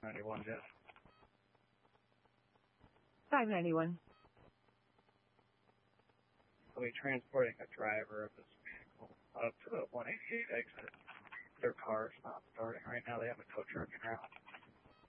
591, Jeff. 591. I'll be transporting a driver of this vehicle up to the 188 exit. Their car's not starting right now. They have a tow truck in route.